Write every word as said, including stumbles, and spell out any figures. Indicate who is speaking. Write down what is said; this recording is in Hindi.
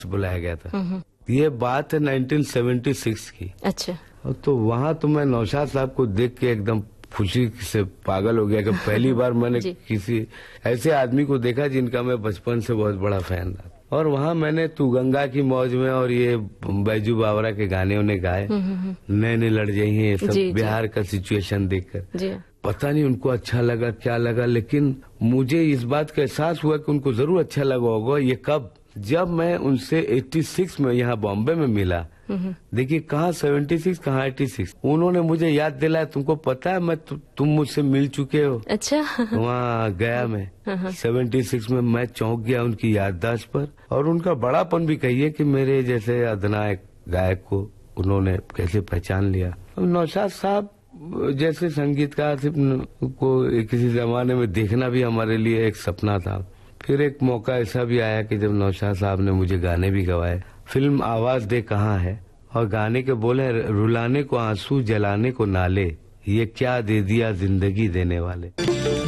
Speaker 1: बुलाया गया था। ये बात है नाइनटीन सेवेंटी सिक्स की।
Speaker 2: अच्छा।
Speaker 1: तो वहाँ तो मैं नौशाद साहब को देख के एकदम खुशी से पागल हो गया कि पहली बार मैंने किसी ऐसे आदमी को देखा जिनका मैं बचपन से बहुत बड़ा फैन था। और वहाँ मैंने तू गंगा की मौज में और ये बैजू बावरा के गाने उन्हें गाए, नैने लड़ जाई हैं, ये सब बिहार का सिचुएशन देखकर। पता नहीं उनको अच्छा लगा क्या लगा, लेकिन मुझे इस बात का एहसास हुआ कि उनको जरूर अच्छा लगा होगा। ये कब? जब मैं उनसे छियासी में यहाँ बॉम्बे में मिला। देखिए कहाँ छिहत्तर कहाँ छियासी। उन्होंने मुझे याद दिलाया, तुमको पता है मैं तु, तुम मुझसे मिल चुके हो।
Speaker 2: अच्छा।
Speaker 1: वहाँ गया मैं छिहत्तर में, मैं चौंक गया उनकी याददाश्त पर और उनका बड़ापन भी कहिए कि मेरे जैसे अदनायक गायक को उन्होंने कैसे पहचान लिया। नौशाद साहब जैसे संगीतकार को किसी जमाने में देखना भी हमारे लिए एक सपना था। फिर एक मौका ऐसा भी आया कि जब नौशाद साहब ने मुझे गाने भी गवाए। फिल्म आवाज दे कहाँ है और गाने के बोले, रुलाने को आंसू जलाने को नाले, ये क्या दे दिया जिंदगी देने वाले।